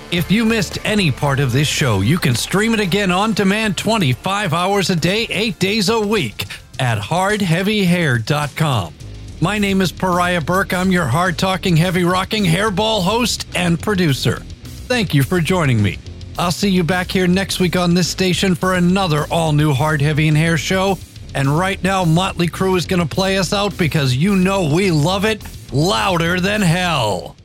If you missed any part of this show, you can stream it again on demand 25 hours a day, 8 days a week at hardheavyhair.com. My name is Pariah Burke. I'm your hard-talking, heavy-rocking hairball host and producer. Thank you for joining me. I'll see you back here next week on this station for another all-new Hard, Heavy, and Hair show. And right now, Motley Crue is going to play us out because you know we love it louder than hell.